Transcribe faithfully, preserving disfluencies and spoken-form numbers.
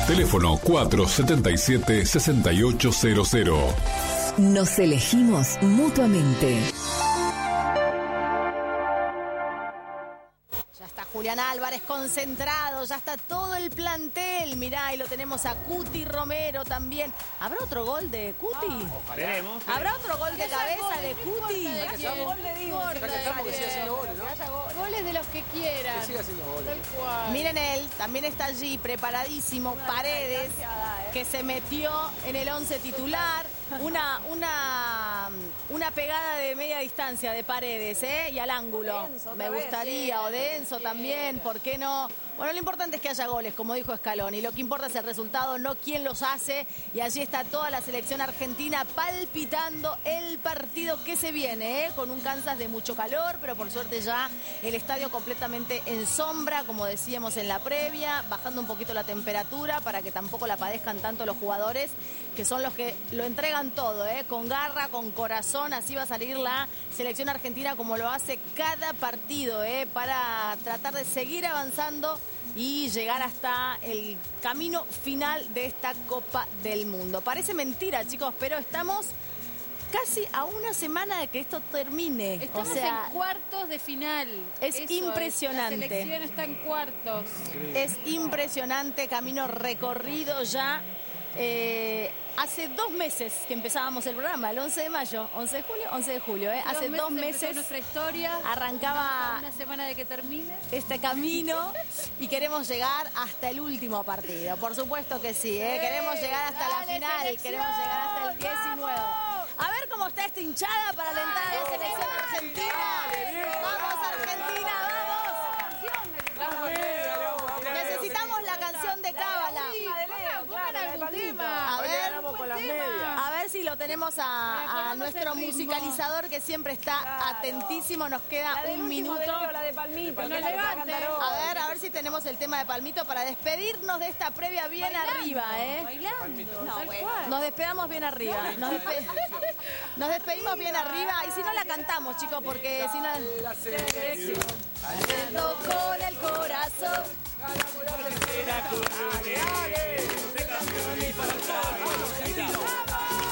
Teléfono cuatro siete siete, seis ocho cero cero. Nos elegimos mutuamente. Julián Álvarez concentrado, ya está todo el plantel. Mirá, y lo tenemos a Cuti Romero también. ¿Habrá otro gol de Cuti? Ah, veremos. ¿Habrá otro gol de cabeza de Cuti? Gol de Dibu. Goles de los que quieran. Que siga haciendo goles. Tal cual. Miren él, también está allí preparadísimo, Paredes, que se metió en el once titular. Una, una, una pegada de media distancia de Paredes, ¿eh? Y al ángulo. Me gustaría, o de Enzo también, ¿por qué no? Bueno, lo importante es que haya goles, como dijo Scaloni. Lo que importa es el resultado, no quién los hace. Y allí está toda la selección argentina palpitando el partido que se viene, ¿eh? Con un Kansas de mucho calor, pero por suerte ya el estadio completamente en sombra, como decíamos en la previa, bajando un poquito la temperatura para que tampoco la padezcan tanto los jugadores, que son los que lo entregan todo, ¿eh? Con garra, con corazón. Así va a salir la selección argentina como lo hace cada partido, ¿eh? Para tratar de seguir avanzando y llegar hasta el camino final de esta Copa del Mundo. Parece mentira, chicos, pero estamos casi a una semana de que esto termine. Estamos o sea, en cuartos de final. Es Eso impresionante. Es. La selección está en cuartos. Es impresionante, camino recorrido ya. Eh, hace dos meses que empezábamos el programa, el once de mayo, once de julio, once de julio, ¿eh? Hace dos meses nuestra historia arrancaba una semana de que termine este camino y queremos llegar hasta el último partido. Por supuesto que sí, ¿eh? Queremos llegar hasta la final, selección, queremos llegar hasta el diecinueve. A ver cómo está esta hinchada para alentar a la selección argentina. Vamos Argentina, vamos. Necesitamos la canción de Cábala. A ver, a ver si lo tenemos a, a nuestro musicalizador que siempre está atentísimo. Nos queda un minuto. La de Palmito, no levante. A ver, a ver si tenemos el tema de Palmito para despedirnos de esta previa bien Bailando, arriba, ¿eh? Bailando. No, Tal bueno. cual. Nos despedamos bien arriba. Nos, despe- nos despedimos bien arriba. Y si no la cantamos, chicos, porque si no... Haciendo con el corazón. Ganamos la tercera con